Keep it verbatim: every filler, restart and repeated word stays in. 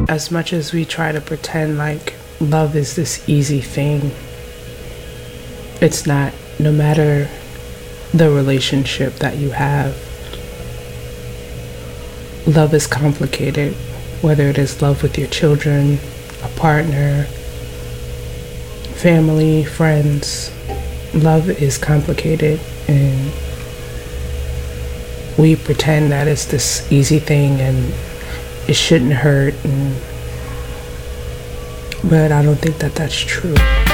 As much as we try to pretend like love is this easy thing, it's not. No matter the relationship that you have, love is complicated. Whether it is love with your children, a partner, family, friends, love is complicated, and we pretend that it's this easy thing and it shouldn't hurt, and, but I don't think that that's true.